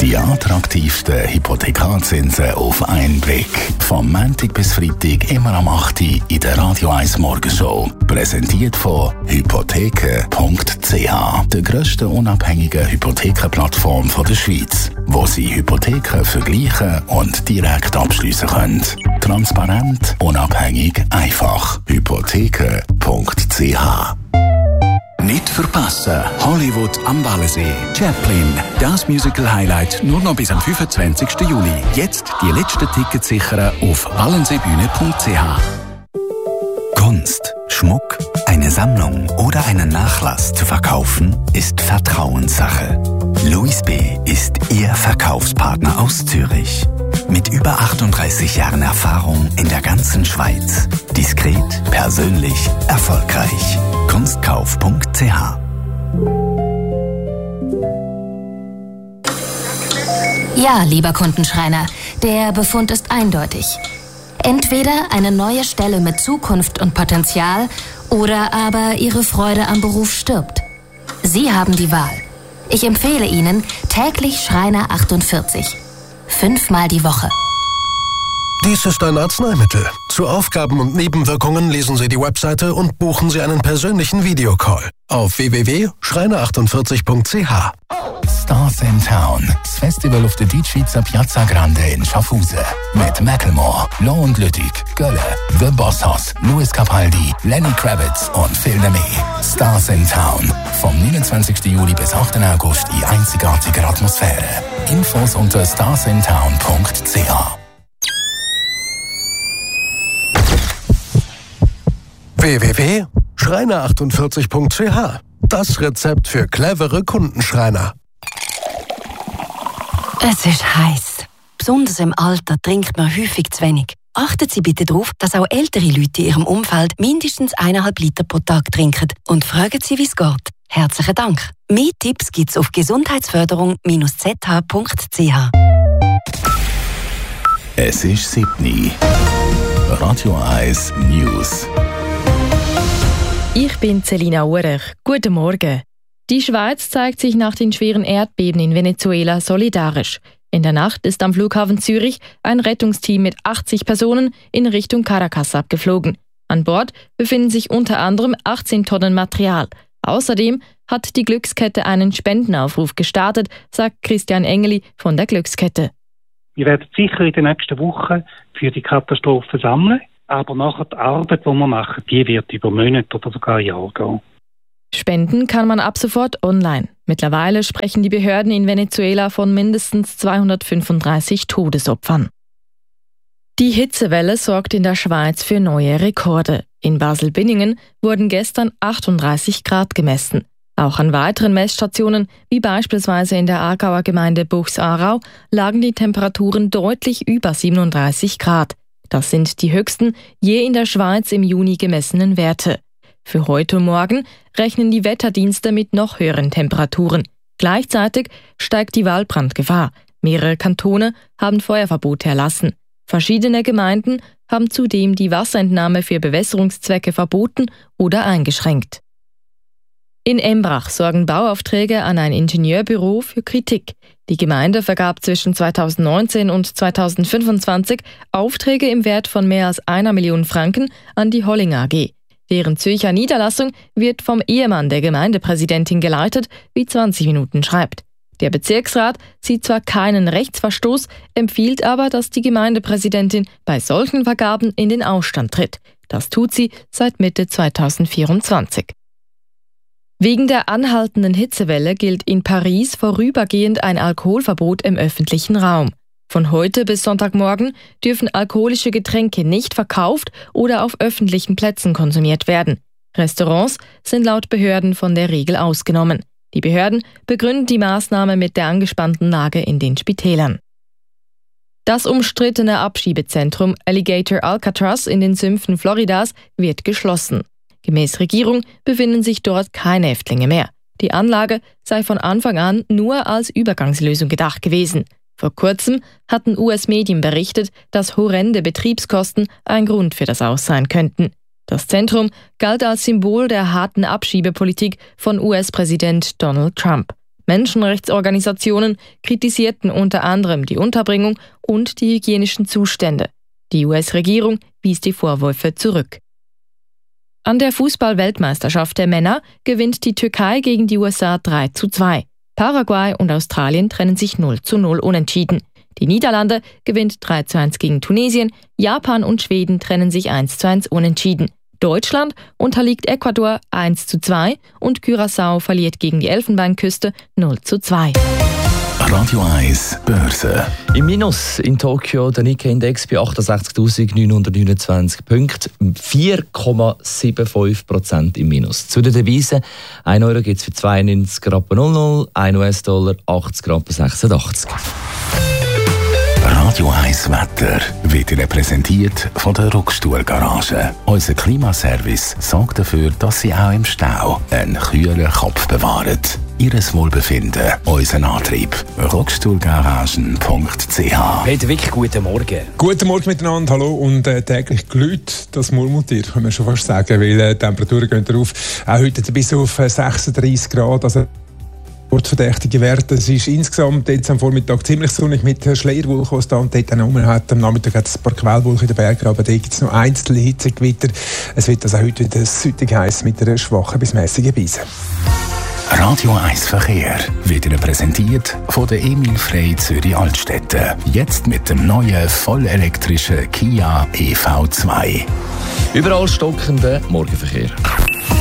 Die attraktivsten Hypothekarzinsen auf einen Blick. Vom Montag bis Freitag immer am 8. Uhr in der Radio 1 Morgenshow. Präsentiert von hypotheken.ch, der grössten unabhängigen Hypothekenplattform der Schweiz, wo Sie Hypotheken vergleichen und direkt abschliessen können. Transparent, unabhängig, einfach. Hypotheken.ch. Nicht verpassen. Hollywood am Wallensee. Chaplin. Das Musical-Highlight nur noch bis am 25. Juli. Jetzt die letzten Tickets sichern auf wallenseebühne.ch. Kunst, Schmuck, eine Sammlung oder einen Nachlass zu verkaufen, ist Vertrauenssache. Louis B. ist Ihr Verkaufspartner aus Zürich. Mit über 38 Jahren Erfahrung in der ganzen Schweiz. Diskret, persönlich, erfolgreich. Kunstkauf.ch. Ja, lieber Kundenschreiner, der Befund ist eindeutig. Entweder eine neue Stelle mit Zukunft und Potenzial oder aber Ihre Freude am Beruf stirbt. Sie haben die Wahl. Ich empfehle Ihnen täglich Schreiner 48. 5-mal die Woche. Dies ist ein Arzneimittel. Zu Aufgaben und Nebenwirkungen lesen Sie die Webseite und buchen Sie einen persönlichen Videocall auf www.schreiner48.ch. Stars in Town. Das Festival auf der Deutschschweizer Piazza Grande in Schaffhausen. Mit Macklemore, Lo und Lüttich, Gölle, The Boss Hoss, Louis Capaldi, Lenny Kravitz und viel mehr. Stars in Town. Vom 29. Juli bis 8. August in einzigartiger Atmosphäre. Infos unter starsintown.ch. www.schreiner48.ch. Das Rezept für clevere Kundenschreiner. Es ist heiß. Besonders im Alter trinkt man häufig zu wenig. Achten Sie bitte darauf, dass auch ältere Leute in Ihrem Umfeld mindestens 1,5 Liter pro Tag trinken und fragen Sie, wie es geht. Herzlichen Dank. Mehr Tipps gibt's auf gesundheitsförderung-zh.ch. Es ist 7. Radio 1 News. Ich bin Selina Urech. Guten Morgen. Die Schweiz zeigt sich nach den schweren Erdbeben in Venezuela solidarisch. In der Nacht ist am Flughafen Zürich ein Rettungsteam mit 80 Personen in Richtung Caracas abgeflogen. An Bord befinden sich unter anderem 18 Tonnen Material. Außerdem hat die Glückskette einen Spendenaufruf gestartet, sagt Christian Engeli von der Glückskette. Wir werden sicher in den nächsten Wochen für die Katastrophe sammeln, aber nachher die Arbeit, die wir machen, die wird über Monate oder sogar Jahre gehen. Spenden kann man ab sofort online. Mittlerweile sprechen die Behörden in Venezuela von mindestens 235 Todesopfern. Die Hitzewelle sorgt in der Schweiz für neue Rekorde. In Basel-Binningen wurden gestern 38 Grad gemessen. Auch an weiteren Messstationen, wie beispielsweise in der Aargauer Gemeinde Buchs-Aarau, lagen die Temperaturen deutlich über 37 Grad. Das sind die höchsten je in der Schweiz im Juni gemessenen Werte. Für heute und morgen rechnen die Wetterdienste mit noch höheren Temperaturen. Gleichzeitig steigt die Waldbrandgefahr. Mehrere Kantone haben Feuerverbote erlassen. Verschiedene Gemeinden haben zudem die Wasserentnahme für Bewässerungszwecke verboten oder eingeschränkt. In Embrach sorgen Bauaufträge an ein Ingenieurbüro für Kritik. Die Gemeinde vergab zwischen 2019 und 2025 Aufträge im Wert von mehr als 1 Million Franken an die Holling AG. Deren Zürcher Niederlassung wird vom Ehemann der Gemeindepräsidentin geleitet, wie 20 Minuten schreibt. Der Bezirksrat sieht zwar keinen Rechtsverstoß, empfiehlt aber, dass die Gemeindepräsidentin bei solchen Vergaben in den Ausstand tritt. Das tut sie seit Mitte 2024. Wegen der anhaltenden Hitzewelle gilt in Paris vorübergehend ein Alkoholverbot im öffentlichen Raum. Von heute bis Sonntagmorgen dürfen alkoholische Getränke nicht verkauft oder auf öffentlichen Plätzen konsumiert werden. Restaurants sind laut Behörden von der Regel ausgenommen. Die Behörden begründen die Maßnahme mit der angespannten Lage in den Spitälern. Das umstrittene Abschiebezentrum Alligator Alcatraz in den Sümpfen Floridas wird geschlossen. Gemäß Regierung befinden sich dort keine Häftlinge mehr. Die Anlage sei von Anfang an nur als Übergangslösung gedacht gewesen. Vor kurzem hatten US-Medien berichtet, dass horrende Betriebskosten ein Grund für das Aus sein könnten. Das Zentrum galt als Symbol der harten Abschiebepolitik von US-Präsident Donald Trump. Menschenrechtsorganisationen kritisierten unter anderem die Unterbringung und die hygienischen Zustände. Die US-Regierung wies die Vorwürfe zurück. An der Fußball-Weltmeisterschaft der Männer gewinnt die Türkei gegen die USA 3:2. Paraguay und Australien trennen sich 0:0 unentschieden. Die Niederlande gewinnt 3:1 gegen Tunesien, Japan und Schweden trennen sich 1:1 unentschieden. Deutschland unterliegt Ecuador 1:2 und Curaçao verliert gegen die Elfenbeinküste 0:2. Radio 1 Börse. Im Minus in Tokio der Nikkei-Index bei 68.929 Punkten, 4,75% im Minus. Zu den Devisen: 1 Euro gibt es für 92,00, 1 US-Dollar 80,86. Radio 1 Wetter wird Ihnen präsentiert von der Ruckstuhl-Garage. Unser Klimaservice sorgt dafür, dass Sie auch im Stau einen kühlen Kopf bewahren. Ihres Wohlbefinden, unseren Antrieb. Ruckstuhlgaragen.ch. Peter Wick, guten Morgen. Guten Morgen miteinander, hallo. Und täglich glüht das Murmeltier, kann man schon fast sagen, weil die Temperaturen gehen darauf. Auch heute bis auf 36 Grad. Also verdächtige Werte. Es ist insgesamt jetzt am Vormittag ziemlich sonnig mit Schleierwolken, die es da und dort auch hat. Am Nachmittag hat es ein paar Quellwolken in den Bergen, aber da gibt es noch einzelne Hitzegewitter. Es wird also heute wieder südlich heiß mit einer schwachen bis mäßigen Brise. Radio 1 Verkehr wird Ihnen präsentiert von der Emil Frey Zürich Altstädte. Jetzt mit dem neuen vollelektrischen Kia EV2. Überall stockender Morgenverkehr.